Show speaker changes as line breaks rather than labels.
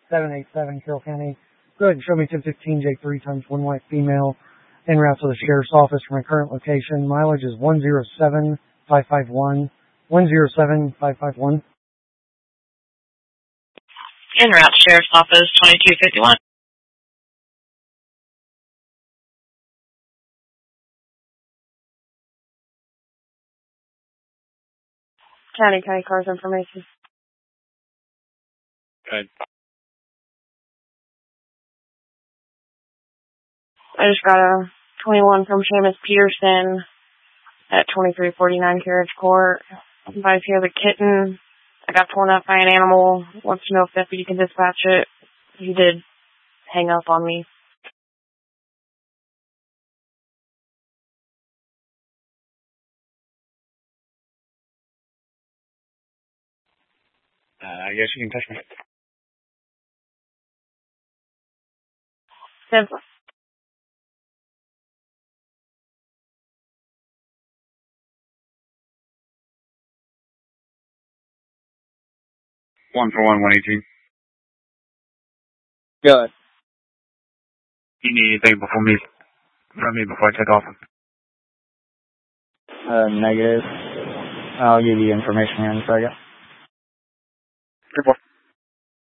787 Carroll County. Go ahead and show me 1015J3 times one white female en route to the sheriff's office from my current location. Mileage is 107551. 107551.
En route to sheriff's office 2251.
County cars information.
Good.
I just got a 21 from Seamus Peterson at 2349 Carriage Court. Advice here, the kitten I got torn up by an animal. Wants to know if deputy can dispatch it. He did hang up on me.
I guess you can touch me.
Simple.
One for 118.
Good.
You need anything from me before I take off?
Negative. I'll give you information here in a second.
Good boy.